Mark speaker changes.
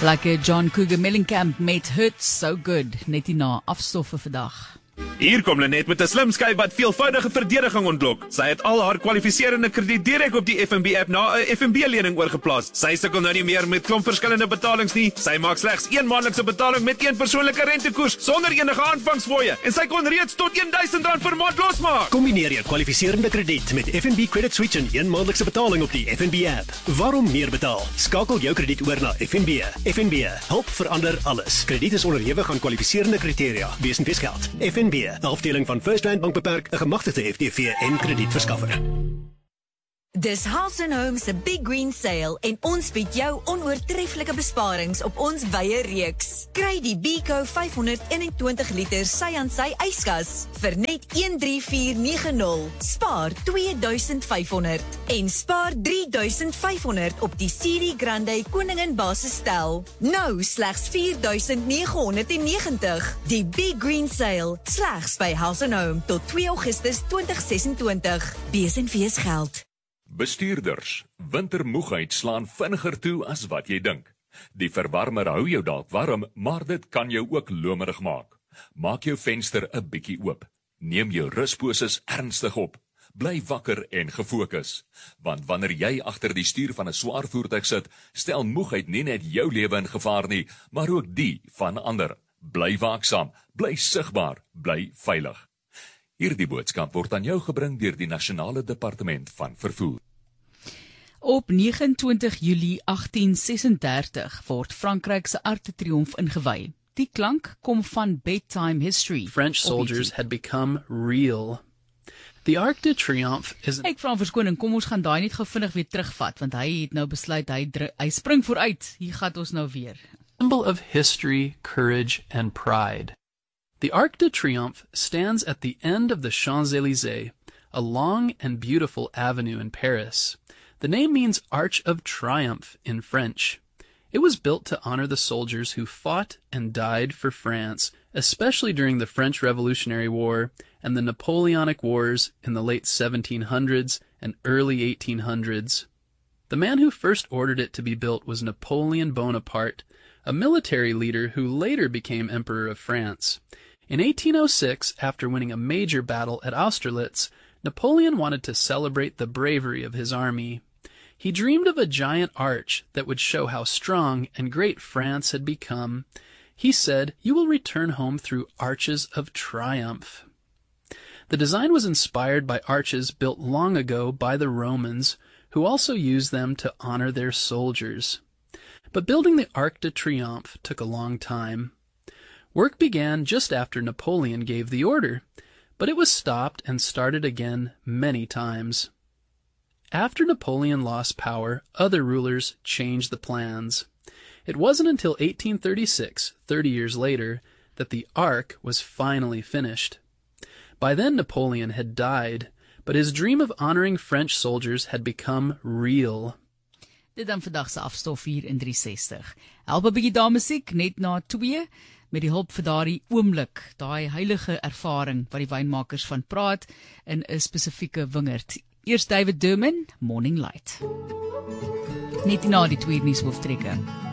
Speaker 1: Lekker John Cougar Mellencamp met Hurts So Good, net hierna afstoffe vandag.
Speaker 2: Hier kom Lenet met 'n slim skyf wat veelvoudige verdediging ontlok. Sy het al haar kwalifiserende krediet direk op die FNB app na 'n FNB-lening oorgeplaas. Sy sukkel nou nie meer met klomp verskillende betalings nie. Sy maak slegs een maandelikse betaling met een persoonlike rentekoers sonder enige aanvangsfooie en sy kon reeds tot R1000 per maand losmaak.
Speaker 3: Kombineer jou kwalifiserende krediet met FNB Credit Switch en een maandelikse betaling op die FNB app. Waarom meer betaal? Skakel jou krediet oor na FNB. FNB, help verander alles. Krediet is onderhewig aan kwalifiserende kriteria. Wees en geld. FNB, 'n afdeling van First Rand Bank Beperk, 'n gemagtigde FTV en kredietverskaffer.
Speaker 4: Dis House & Home se Big Green Sale en ons bied jou onoortreffelike besparings op ons wye reeks. Kry die Beko 521 liter sy-aan-sy yskas vir net R13490. Spaar R2500 en spaar R3500 op die Siri Grande Koningin basisstel. Nou slegs R4990. Die Big Green Sale slegs by House & Home tot 2 Augustus 2026. BSNV's geld.
Speaker 5: Bestuurders, wintermoegheid slaan vinniger toe as wat jy dink. Die verwarmer hou jou dalk warm, maar dit kan jou ook lomerig maak. Maak jou venster 'n bietjie oop. Neem jou rusposes ernstig op. Bly wakker en gefokus. Want wanneer jy agter die stuur van 'n swaar voertuig sit, stel moegheid nie net jou lewe in gevaar nie, maar ook die van ander. Bly waaksaam, bly sigbaar, bly veilig. Hierdie boodskap word aan jou gebring deur die Nasionale Departement van Vervoer.
Speaker 1: Op 29 Julie 1836 word Frankryk se Arc de Triomphe ingewy. Die klank kom van bedtime history.
Speaker 6: French soldiers had become real. The Arc de Triomphe is
Speaker 1: Ek vra verskoning, kom ons gaan daai net gou vinnig weer terugvat, want hy het nou besluit hy spring vooruit. Hier gaan ons nou weer.
Speaker 6: symbol of history, courage, and pride. The Arc de Triomphe stands at the end of the Champs-Élysées, a long and beautiful avenue in Paris. The name means Arch of Triumph in French. It was built to honor the soldiers who fought and died for France, especially during the French Revolutionary War and the Napoleonic Wars in the late 1700s and early 1800s. The man who first ordered it to be built was Napoleon Bonaparte, a military leader who later became Emperor of France. In 1806, after winning a major battle at Austerlitz, Napoleon wanted to celebrate the bravery of his army. He dreamed of a giant arch that would show how strong and great France had become. He said, "You will return home through arches of triumph." The design was inspired by arches built long ago by the Romans, who also used them to honor their soldiers. But building the Arc de Triomphe took a long time. Work began just after Napoleon gave the order, but it was stopped and started again many times. After Napoleon lost power, other rulers changed the plans. It wasn't until 1836, 30 years later, that the Arc was finally finished. By then Napoleon had died, but his dream of honoring French soldiers had become real.
Speaker 1: Dit dan vandag se afstof hier in 360. Help 'n bietjie daai musiek net na 2 met die hulp vir daardie oomblik, daai heilige ervaring wat die wynmakers van praat in 'n spesifieke wingerd. Eers David Durman, Morning Light. Net na die 2 nuus hooftrekke.